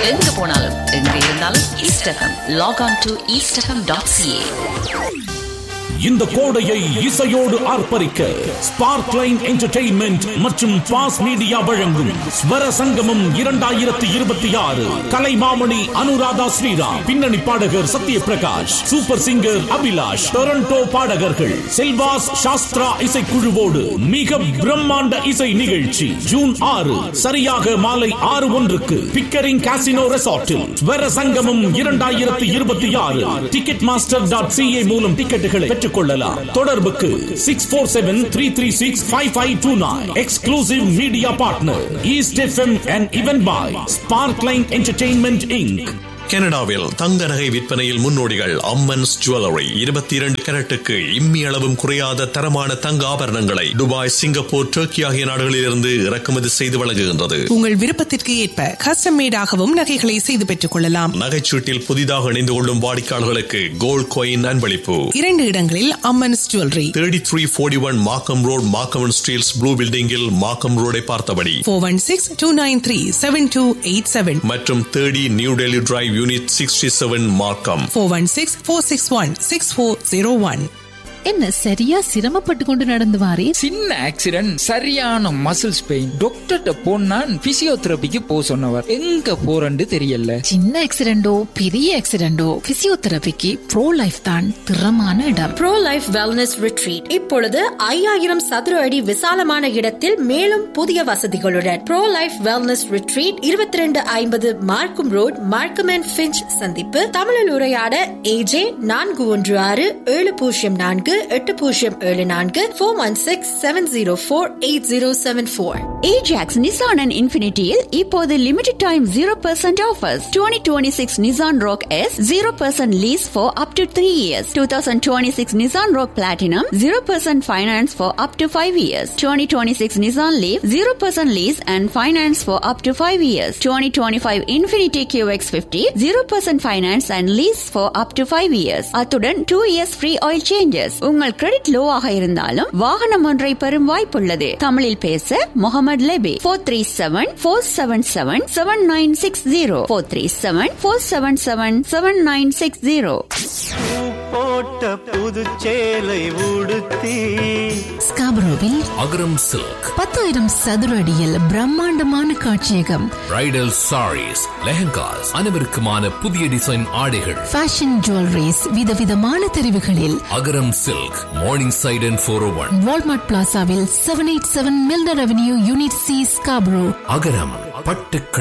எங்க போனாலும் எங்க இருந்தாலும் east FM. Lock on to eastfm.ca. இந்த கோடையை இசையோடு ஆர்ப்பரிக்க ஸ்பார்க்லைன் என்டர்டெயின்மெண்ட் மற்றும் பாஸ் மீடியா வழங்கும் ஸ்வர சங்கமம் 2026. கலைமாமணி அனுராதா ஸ்ரீராம், பின்னணி பாடகர் Sathyaprakash, super singer Abhilash, Toronto பாடகர்கள் செல்வாஸ் சாஸ்திரா இசைக்குழுவோடு மிக பிரம்மாண்ட இசை நிகழ்ச்சி ஜூன் 6 சரியாக மாலை 6:01 பிக்கரிங் காசினோ ரெசார்ட்டில் ஸ்வர சங்கமம் 2026. ticketmaster.ca மூலம் டிக்கெட்டுகளை கொள்ளலாம். தொடர்புக்கு 6473365529. Exclusive media partner east FM and event by Sparkline entertainment Inc. கனடாவில் தங்க நகை விற்பனையில் முன்னோடிகள் அம்மன்ஸ் ஜுவல்லரி. 22 கேரட்டுக்கு இம்மி அளவும் குறையாத தரமான தங்க ஆபரணங்களை துபாய், சிங்கப்பூர், டர்க்கி ஆகிய நாடுகளிலிருந்து இறக்குமதி செய்து வழங்குகின்றது. உங்கள் விருப்பத்திற்கு ஏற்ப கஸ்டம் மேடாகவும் நகைகளை செய்து பெற்றுக் கொள்ளலாம். நகைச்சீட்டில் புதிதாக இணைந்து கொள்ளும் வாடிக்கையாளர்களுக்கு கோல்ட் காயின் அன்பளிப்பு. 2 இடங்களில் அம்மன்ஸ் ஜுவல்லரி. 3341 மார்க்கம் ரோட், மார்க்கம் ஸ்டீல்ஸ் ப்ளூ பில்டிங்கில் மார்க்கம் ரோடை பார்த்தபடி. 416-293-7287 மற்றும் 30 நியூ டெல்லி டிரைவ் யூனிட் 67 மார்க்கம். 416-461-6401. என்ன சரியா சிரமப்பட்டு கொண்டு நடந்து வாரே? சின்ன ஆக்சிடென்ட், சரியான மசில்ஸ் பெயின். டாக்டர்கிட்ட போனா பிசியோதெரபிக்கு போ சொன்னவர். எங்க போறன்னு தெரியல. சின்ன ஆக்சிடென்டோ பெரிய ஆக்சிடென்டோ பிசியோதெரபிக்கு ப்ரோ லைஃப் தான் திறமான இடம். ப்ரோ லைஃப் வெல்னஸ் ரிட்ரீட் இப்பொழுது 5000 சதுர அடி விசாலமான இடத்தில் மேலும் புதிய வசதிகளுடன் ப்ரோ லைஃப் வெல்னஸ் ரிட்ரீட் 2250 மார்க்கம் ரோட், மார்க்கம் அண்ட் ஃபிஞ்ச் சந்திப்பு. தமிழில் உரையாட AJ 416-704-8074 416-704-8074. Ajax Nissan and Infinityயில் இப்போது limited time 0% offers. 2026 Nissan Rogue S 0% lease for up to 3 years. 2026 Nissan Rogue Platinum 0% finance for up to 5 years. 2026 Nissan Leaf 0% lease and finance for up to 5 years. 2025 Infinity QX50 0% finance and lease for up to 5 years. அத்துடன் 2 years free oil changes. உங்கள் credit லோவாக இருந்தாலும் வாகனம் ஒன்றை பெறும் வாய்ப்புள்ளது. தமிழில் பேச முகமது லெபி. 437-477-7960. 437-477-7960. போட்ட புதுச்சேலை உடுத்தி ஸ்காபரோவில் அகரம் சில்க் 10,000 சதுர அடியில் பிரம்மாண்டமான காட்சியகம். பிரைடல் சாரீஸ், லெஹங்காஸ், அனைவருக்குமான புதிய டிசைன் ஆடைகள், ஃபேஷன் ஜுவல்லரிஸ், விதவிதமான தெரிவுகளில். அகரம் silk, morning side and 401 Walmart பிளாசாவில் 787 மில்டர் avenue unit C, Scarborough. அகரம் பட்டு